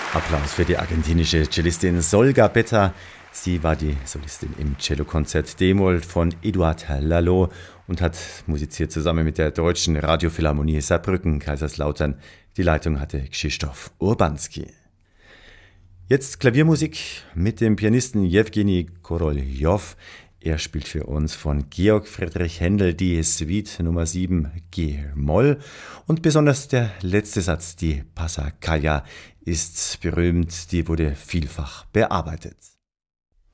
Applaus für die argentinische Cellistin Solga Betta. Sie war die Solistin im Cellokonzert D-Moll von Eduard Laloux und hat musiziert zusammen mit der Deutschen Radiophilharmonie Saarbrücken, Kaiserslautern. Die Leitung hatte Krzysztof Urbanski. Jetzt Klaviermusik mit dem Pianisten Jewgeni Koroljow. Er spielt für uns von Georg Friedrich Händel die Suite Nummer 7 G-Moll. Und besonders der letzte Satz, die Passacaglia, ist berühmt. Die wurde vielfach bearbeitet.